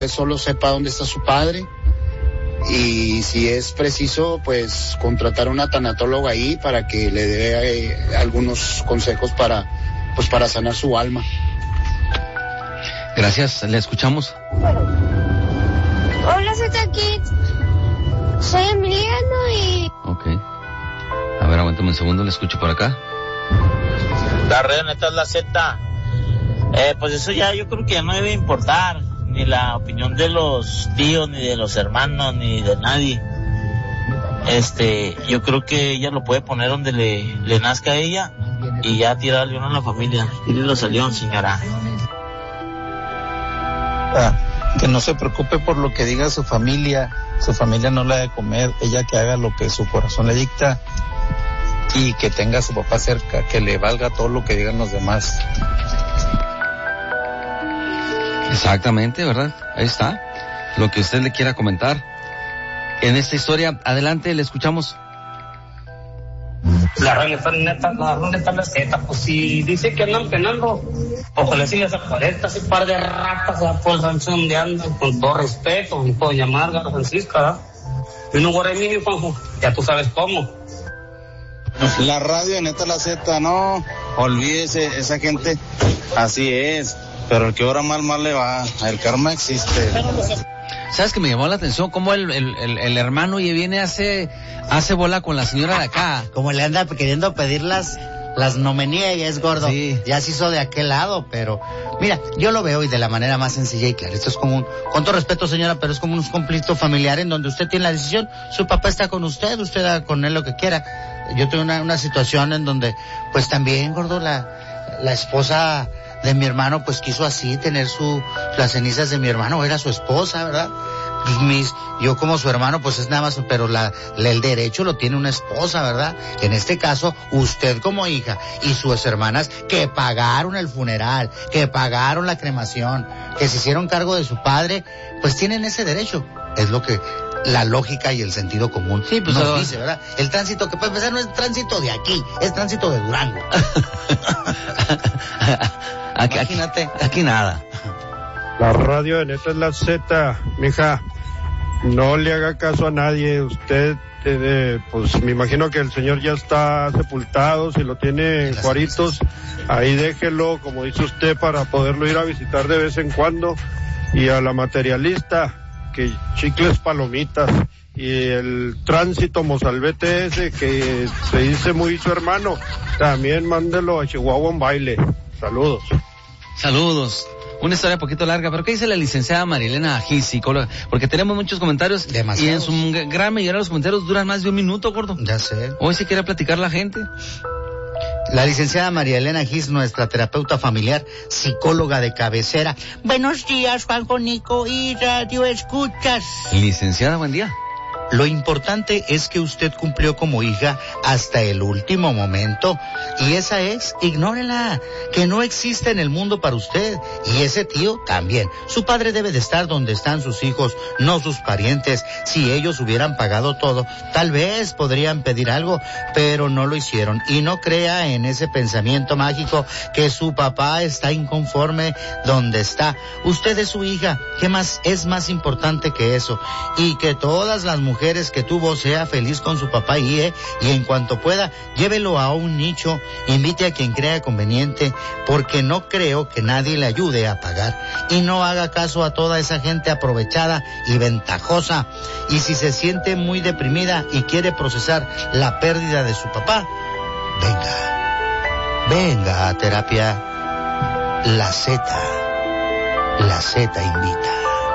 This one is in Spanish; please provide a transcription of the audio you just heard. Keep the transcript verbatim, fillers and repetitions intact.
solo sepa dónde está su padre y si es preciso, pues contratar a una tanatóloga ahí para que le dé eh, algunos consejos para, pues para sanar su alma. Gracias, le escuchamos. Hola, Z Kids. Soy Emiliano y... Ok. A ver, aguántame un segundo, le escucho por acá. La red neta es la Z. Eh, pues eso ya yo creo que ya no debe importar, ni la opinión de los tíos, ni de los hermanos, ni de nadie. Este, yo creo que ella lo puede poner donde le, le nazca a ella y ya tirar al león a la familia. Tírelo al león, señora. Ah, que no se preocupe por lo que diga su familia. Su familia no le ha de comer, ella que haga lo que su corazón le dicta y que tenga a su papá cerca, que le valga todo lo que digan los demás. Exactamente, ¿verdad? Ahí está. Lo que usted le quiera comentar en esta historia. Adelante, le escuchamos. La rana neta, la rana está la Z, pues si dice que andan penando, ojalá si les aparezca ese par de ratas a por el rancho donde andan, con todo respeto, y puedo llamar a la Francisca, ¿verdad? Y no guaremí, Juanjo, ya tú sabes cómo. La radio neta la Z, no, olvídese, esa gente, así es, pero el que obra mal, mal le va, el karma existe. ¿Sabes que me llamó la atención cómo el, el, el, el hermano y viene hace hace bola con la señora de acá? Como le anda queriendo pedir las, las no me niegues, gordo. Sí. Ya se hizo de aquel lado, pero mira, yo lo veo y de la manera más sencilla y clara. Esto es como un, con todo respeto, señora, pero es como un conflicto familiar en donde usted tiene la decisión. Su papá está con usted, usted haga con él lo que quiera. Yo tengo una, una situación en donde, pues también, gordo, la, la esposa de mi hermano, pues quiso así tener su, las cenizas de mi hermano, era su esposa, ¿verdad? Mis, yo como su hermano, pues es nada más, pero la, la, el derecho lo tiene una esposa, ¿verdad? En este caso, usted como hija y sus hermanas que pagaron el funeral, que pagaron la cremación, que se hicieron cargo de su padre, pues tienen ese derecho. Es lo que la lógica y el sentido común sí, pues, nos no, dice, ¿verdad? El tránsito que puede empezar no es tránsito de aquí, es tránsito de Durango. aquí, Imagínate. Aquí, aquí nada. La radio de neta es la Z, mija. No le haga caso a nadie. Usted, eh, pues me imagino que el señor ya está sepultado. Si lo tiene en Juaritos, ahí déjelo, como dice usted, para poderlo ir a visitar de vez en cuando. Y a la materialista, que chicles palomitas. Y el tránsito mozalbete ese, que se dice muy su hermano, también mándelo a Chihuahua en baile. Saludos. Saludos. Una historia un poquito larga, pero ¿qué dice la licenciada Marilena Gil, psicóloga? Porque tenemos muchos comentarios. Demasiados. Y en su gran mayoría los comentarios duran más de un minuto, gordo. Ya sé. Hoy se quiere platicar la gente. La licenciada María Elena Gis, nuestra terapeuta familiar, psicóloga de cabecera. Buenos días, Juanjo, Nico y Radio Escuchas. Licenciada, buen día. Lo importante es que usted cumplió como hija hasta el último momento. Y esa es, ignórela, que no existe en el mundo para usted. Y ese tío también. Su padre debe de estar donde están sus hijos, no sus parientes. Si ellos hubieran pagado todo, tal vez podrían pedir algo, pero no lo hicieron. Y no crea en ese pensamiento mágico que su papá está inconforme donde está. Usted es su hija. ¿Qué más es más importante que eso? Y que todas las mujeres que tuvo sea feliz con su papá y, eh, y en cuanto pueda, llévelo a un nicho, invite a quien crea conveniente, porque no creo que nadie le ayude a pagar. Y no haga caso a toda esa gente aprovechada y ventajosa. Y si se siente muy deprimida y quiere procesar la pérdida de su papá, venga, venga a terapia. La Z, la Z invita.